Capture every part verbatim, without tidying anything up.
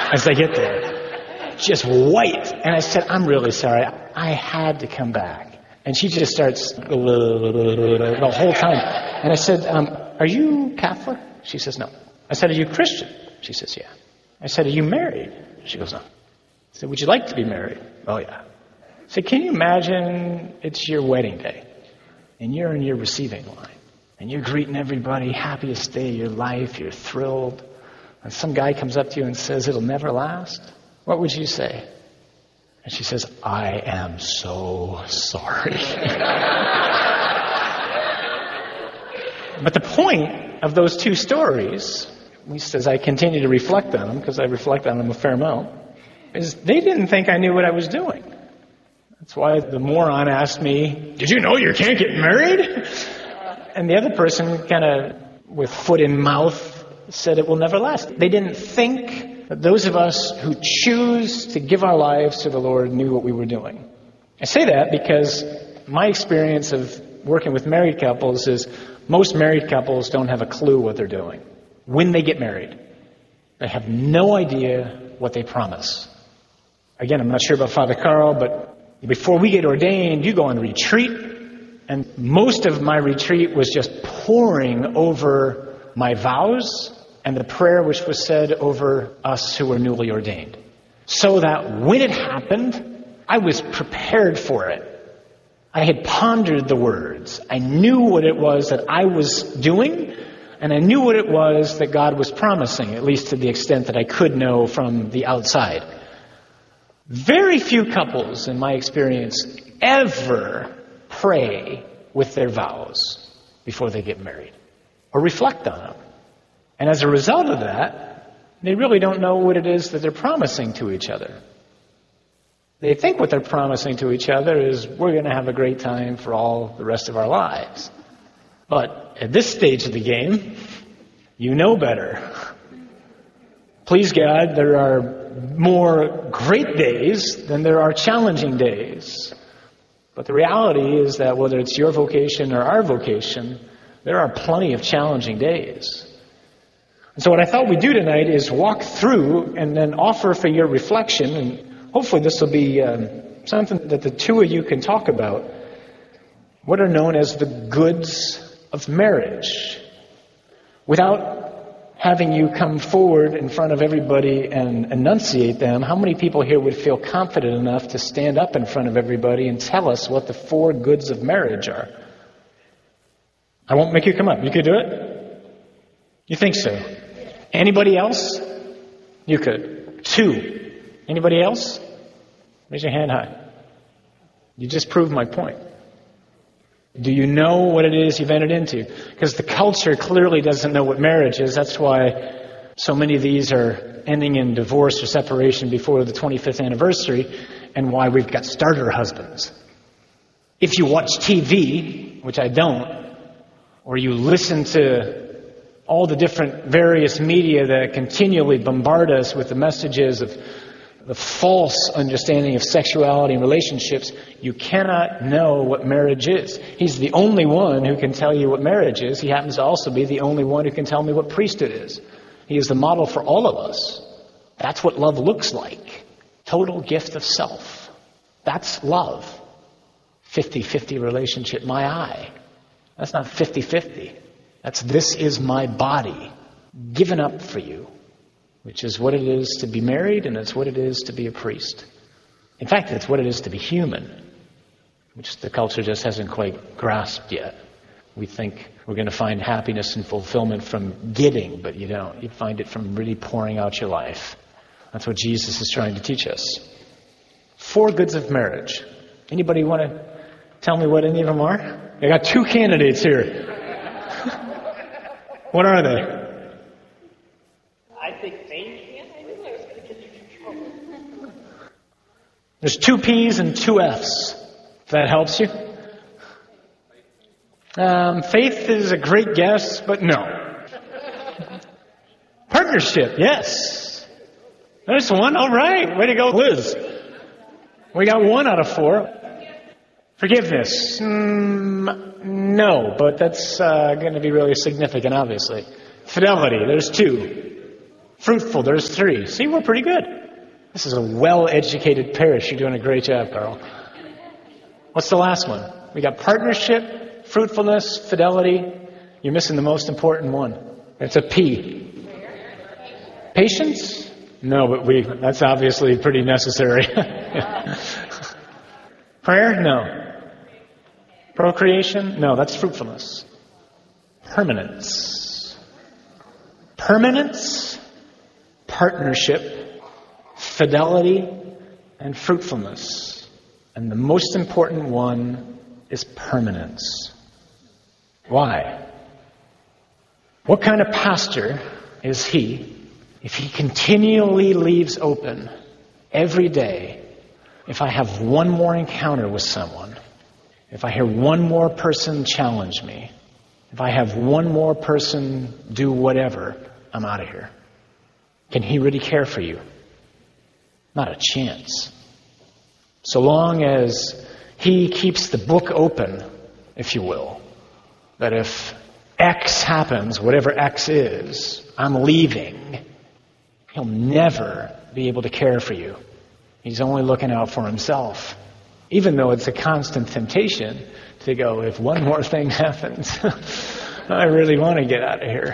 as I get there. Just white. And I said, I'm really sorry. I had to come back. And she just starts the whole time. And I said, um, are you Catholic? She says, no. I said, are you Christian? She says, yeah. I said, are you married? She goes, no. I said, would you like to be married? Oh, yeah. I said, can you imagine it's your wedding day and you're in your receiving line and you're greeting everybody, happiest day of your life, you're thrilled, and some guy comes up to you and says, it'll never last? What would you say? And she says, I am so sorry. But the point of those two stories, at least as I continue to reflect on them, because I reflect on them a fair amount, is they didn't think I knew what I was doing. That's why the moron asked me, did you know you can't get married? And the other person kind of, with foot in mouth, said it will never last. They didn't think that those of us who choose to give our lives to the Lord knew what we were doing. I say that because my experience of working with married couples is most married couples don't have a clue what they're doing. When they get married, they have no idea what they promise. Again, I'm not sure about Father Carl, but before we get ordained, you go on retreat. And most of my retreat was just pouring over my vows and the prayer which was said over us who were newly ordained. So that when it happened, I was prepared for it. I had pondered the words. I knew what it was that I was doing, and I knew what it was that God was promising, at least to the extent that I could know from the outside. Very few couples, in my experience, ever pray with their vows before they get married or reflect on them. And as a result of that, they really don't know what it is that they're promising to each other. They think what they're promising to each other is we're going to have a great time for all the rest of our lives. But at this stage of the game, you know better. Please God, there are more great days than there are challenging days. But the reality is that whether it's your vocation or our vocation, there are plenty of challenging days. And so what I thought we'd do tonight is walk through and then offer for your reflection, and hopefully this will be um, something that the two of you can talk about, what are known as the goods of marriage. Without having you come forward in front of everybody and enunciate them, how many people here would feel confident enough to stand up in front of everybody and tell us what the four goods of marriage are? I won't make you come up. You could do it? You think so? Anybody else? You could. Two. Anybody else? Raise your hand high. You just proved my point. Do you know what it is you've entered into? Because the culture clearly doesn't know what marriage is. That's why so many of these are ending in divorce or separation before the twenty-fifth anniversary, and why we've got starter husbands. If you watch T V, which I don't, or you listen to all the different various media that continually bombard us with the messages of the false understanding of sexuality and relationships, you cannot know what marriage is. He's the only one who can tell you what marriage is. He happens to also be the only one who can tell me what priesthood is. He is the model for all of us. That's what love looks like. Total gift of self. That's love. fifty-fifty relationship, my eye. That's not fifty-fifty. That's this is my body given up for you, which is what it is to be married, and it's what it is to be a priest. In fact, it's what it is to be human, which the culture just hasn't quite grasped yet. We think we're going to find happiness and fulfillment from giving, but you don't. You find it from really pouring out your life. That's what Jesus is trying to teach us. Four goods of marriage. Anybody want to tell me what any of them are? I got two candidates here. What are they? I think faith. There's two P's and two F's. If that helps you. Um, faith is a great guess, but no. Partnership, yes. There's one. All right. Way to go, Liz. We got one out of four. Forgiveness. Mm, no, but that's uh, going to be really significant, obviously. Fidelity. There's two. Fruitful, there's three. See, we're pretty good. This is a well-educated parish. You're doing a great job, Carl. What's the last one? We got partnership, fruitfulness, fidelity. You're missing the most important one. It's a P. Patience? No, but we that's obviously pretty necessary. Prayer? No. Procreation? No, that's fruitfulness. Permanence. Permanence, partnership, fidelity, and fruitfulness. And the most important one is permanence. Why? What kind of pastor is he if he continually leaves open every day, if I have one more encounter with someone, if I hear one more person challenge me, if I have one more person do whatever, I'm out of here? Can he really care for you? Not a chance. So long as he keeps the book open, if you will, that if X happens, whatever X is, I'm leaving, he'll never be able to care for you. He's only looking out for himself. Even though it's a constant temptation to go, if one more thing happens, I really want to get out of here.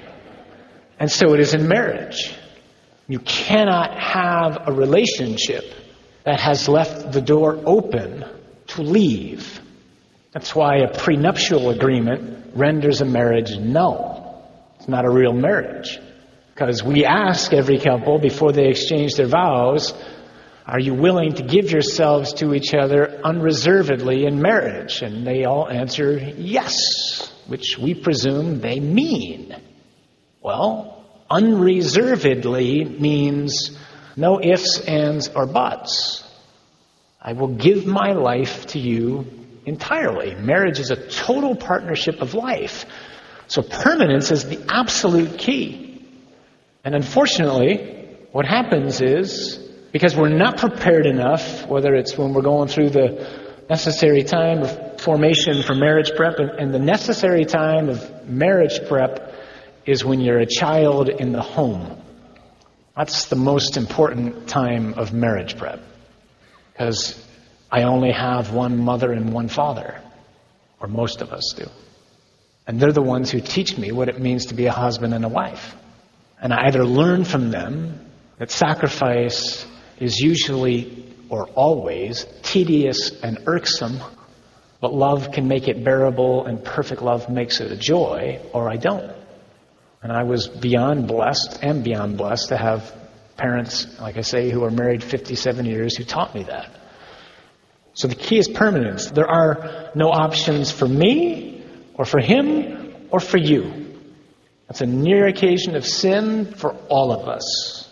And so it is in marriage. You cannot have a relationship that has left the door open to leave. That's why a prenuptial agreement renders a marriage null. It's not a real marriage. Because we ask every couple before they exchange their vows, are you willing to give yourselves to each other unreservedly in marriage? And they all answer yes, which we presume they mean. Well, unreservedly means no ifs, ands, or buts. I will give my life to you entirely. Marriage is a total partnership of life. So permanence is the absolute key. And unfortunately, what happens is, because we're not prepared enough, whether it's when we're going through the necessary time of formation for marriage prep, and, and the necessary time of marriage prep is when you're a child in the home. That's the most important time of marriage prep. Because I only have one mother and one father, or most of us do. And they're the ones who teach me what it means to be a husband and a wife. And I either learn from them that sacrifice is usually, or always, tedious and irksome, but love can make it bearable, and perfect love makes it a joy, or I don't. And I was beyond blessed, and beyond blessed, to have parents, like I say, who are married fifty-seven years, who taught me that. So the key is permanence. There are no options for me, or for him, or for you. That's a near occasion of sin for all of us.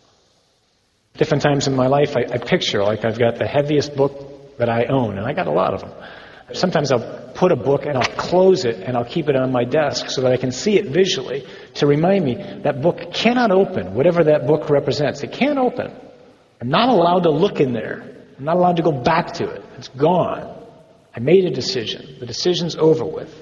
Different times in my life, I, I picture like I've got the heaviest book that I own, and I got a lot of them. Sometimes I'll put a book and I'll close it and I'll keep it on my desk so that I can see it visually to remind me that book cannot open, whatever that book represents. It can't open. I'm not allowed to look in there. I'm not allowed to go back to it. It's gone. I made a decision. The decision's over with.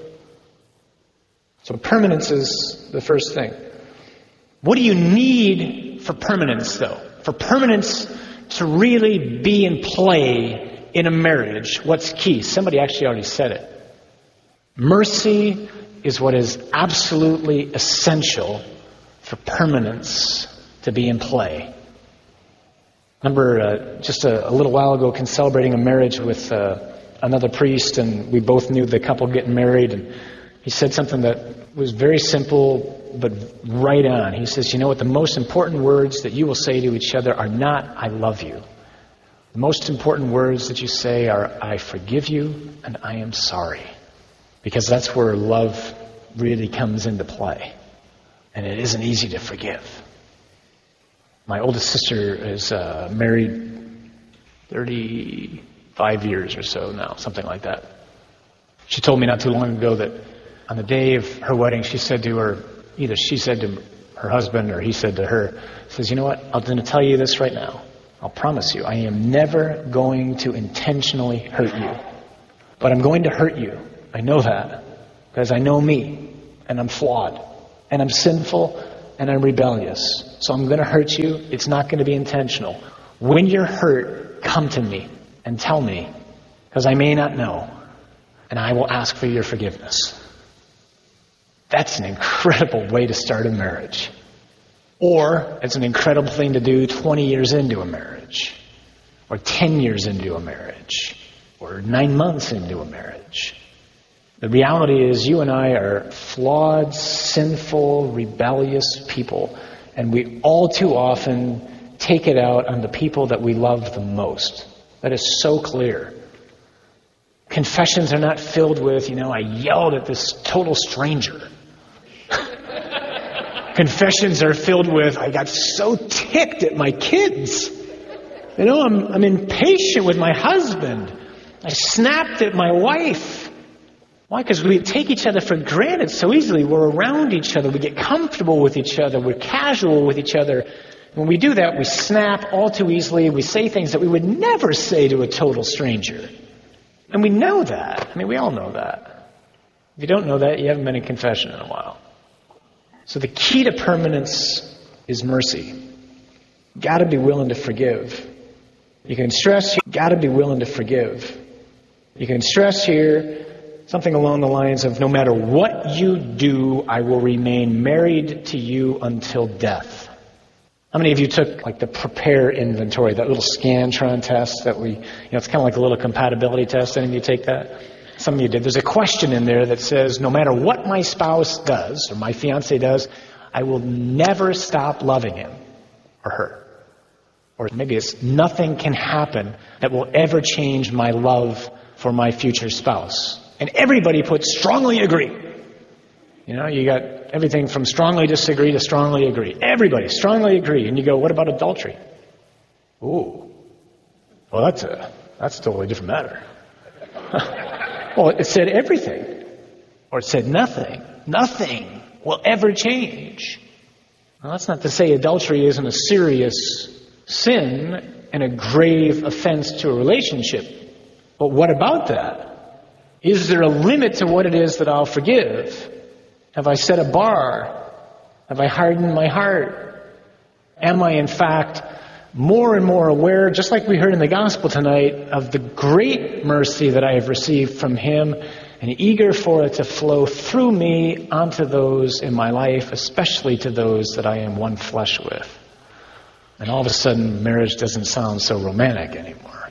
So permanence is the first thing. What do you need for permanence, though? For permanence to really be in play in a marriage, what's key? Somebody actually already said it. Mercy is what is absolutely essential for permanence to be in play. Remember, uh, just a, a little while ago, celebrating a marriage with uh, another priest, and we both knew the couple getting married, and he said something that was very simple, but right on. He says, you know what, the most important words that you will say to each other are not, I love you. The most important words that you say are, I forgive you and I am sorry. Because that's where love really comes into play. And it isn't easy to forgive. My oldest sister is uh, married thirty-five years or so now, something like that. She told me not too long ago that on the day of her wedding, she said to her, either she said to her husband or he said to her, says, you know what, I'm going to tell you this right now. I'll promise you, I am never going to intentionally hurt you. But I'm going to hurt you. I know that. Because I know me. And I'm flawed. And I'm sinful. and I'm rebellious. So I'm going to hurt you. It's not going to be intentional. When you're hurt, come to me and tell me, because I may not know, and I will ask for your forgiveness. That's an incredible way to start a marriage. Or it's an incredible thing to do twenty years into a marriage, or ten years into a marriage, or nine months into a marriage. The reality is you and I are flawed, sinful, rebellious people, and we all too often take it out on the people that we love the most. That is so clear. Confessions are not filled with, you know, I yelled at this total stranger. Confessions are filled with, I got so ticked at my kids. You know, I'm, I'm impatient with my husband. I snapped at my wife. Why? Because we take each other for granted so easily. We're around each other. We get comfortable with each other. We're casual with each other. When we do that, we snap all too easily. We say things that we would never say to a total stranger. And we know that. I mean, we all know that. If you don't know that, you haven't been in confession in a while. So the key to permanence is mercy. You got to be willing to forgive. You can stress, you got to be willing to forgive. You can stress here something along the lines of, no matter what you do, I will remain married to you until death. How many of you took like the prepare inventory, that little Scantron test that we, you know, it's kind of like a little compatibility test. Any of you take that? Some of you did. There's a question in there that says, no matter what my spouse does, or my fiance does, I will never stop loving him or her. Or maybe it's, nothing can happen that will ever change my love for my future spouse. And everybody put strongly agree. You know, you got everything from strongly disagree to strongly agree. Everybody strongly agree. And you go, what about adultery? Ooh. Well, that's a, that's a totally different matter. Well, it said everything. Or it said nothing. Nothing will ever change. Well, that's not to say adultery isn't a serious sin and a grave offense to a relationship. But what about that? Is there a limit to what it is that I'll forgive? Have I set a bar? Have I hardened my heart? Am I, in fact, more and more aware, just like we heard in the gospel tonight, of the great mercy that I have received from Him, and eager for it to flow through me onto those in my life, especially to those that I am one flesh with? And all of a sudden, marriage doesn't sound so romantic anymore.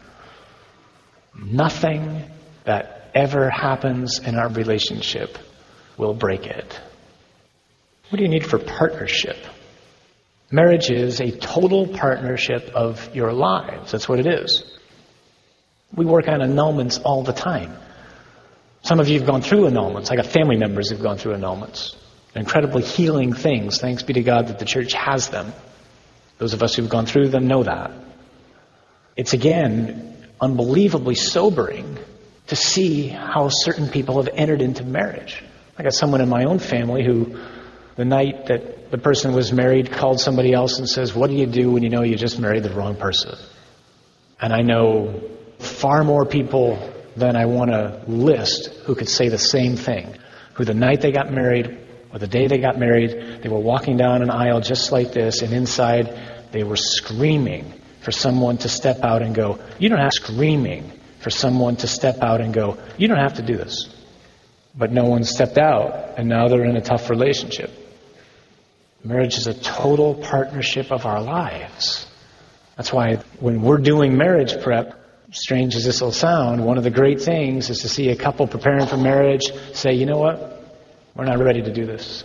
Nothing that ever happens in our relationship will break it. What do you need for partnership? Marriage is a total partnership of your lives. That's what it is. We work on annulments all the time. Some of you have gone through annulments. I got family members who've gone through annulments. Incredibly healing things. Thanks be to God that the church has them. Those of us who've gone through them know that. It's, again, unbelievably sobering to see how certain people have entered into marriage. I got someone in my own family who, the night that the person was married, called somebody else and says, what do you do when you know you just married the wrong person? And I know far more people than I want to list who could say the same thing, who the night they got married or the day they got married, they were walking down an aisle just like this, and inside they were screaming for someone to step out and go, you don't have screaming for someone to step out and go, you don't have to do this. But no one stepped out, and now they're in a tough relationship. Marriage is a total partnership of our lives. That's why when we're doing marriage prep, strange as this will sound, one of the great things is to see a couple preparing for marriage say, you know what, we're not ready to do this.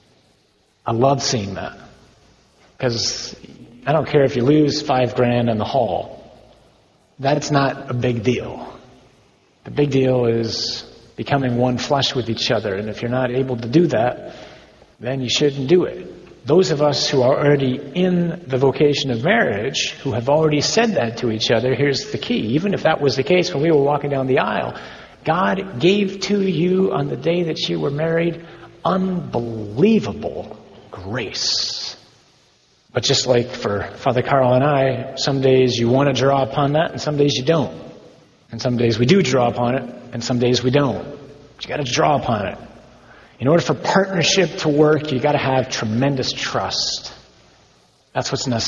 I love seeing that. Because I don't care if you lose five grand in the hall. That's not a big deal. The big deal is becoming one flesh with each other. And if you're not able to do that, then you shouldn't do it. Those of us who are already in the vocation of marriage, who have already said that to each other, here's the key. Even if that was the case when we were walking down the aisle, God gave to you on the day that you were married unbelievable grace. But just like for Father Carl and I, some days you want to draw upon that, and some days you don't. And some days we do draw upon it, and some days we don't. But you got to draw upon it. In order for partnership to work, you got to have tremendous trust. That's what's necessary.